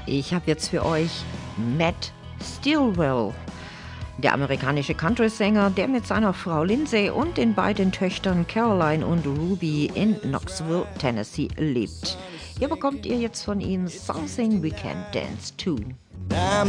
Ich habe jetzt für euch Matt Stilwell, der amerikanische Country-Sänger, der mit seiner Frau Lindsay und den beiden Töchtern Caroline und Ruby in Knoxville, Tennessee lebt. Hier bekommt ihr jetzt von ihm Something We Can Dance To.